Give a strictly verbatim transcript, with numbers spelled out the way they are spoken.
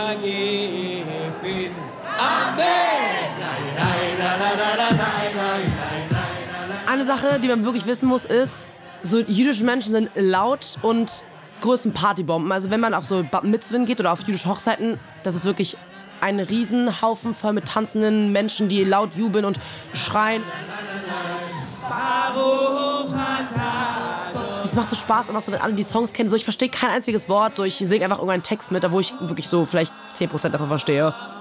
Eine Sache, die man wirklich wissen muss, ist, so jüdische Menschen sind laut und größten Partybomben. Also wenn man auf so Bat Mitzwen geht oder auf jüdische Hochzeiten, das ist wirklich ein Riesenhaufen voll mit tanzenden Menschen, die laut jubeln und schreien. Es macht so Spaß, einfach so, wenn alle die Songs kennen. So, ich verstehe kein einziges Wort, so, ich singe einfach irgendeinen Text mit, da wo ich wirklich so vielleicht zehn Prozent davon verstehe.